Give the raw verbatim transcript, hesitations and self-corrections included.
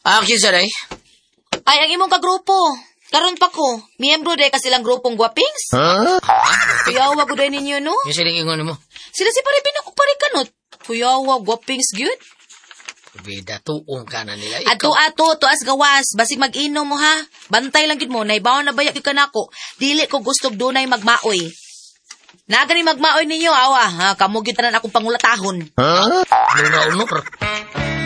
Ah, kinsa day? Ay, ang imong kagrupo. Karon pa ko. Miyembro day ka silang grupong Guwapings. Huh? Kuyawa ko day ninyo, no? Yung siling ingon mo. Sila si Paribin ako parikanot. Kuyawa, Guwapings, gyud. Bida, tuong ka na nila. Ato-ato, tuas gawas. Basig mag-inom mo, ha? Bantay lang gyud mo. Naibawan na bayak yung kanako. Dili ko gustog dunay magmaoy. Nagani magmaoy ninyo, awa. Ha? Kamugitan na akong pangulatahon. Huh? Lura-unok.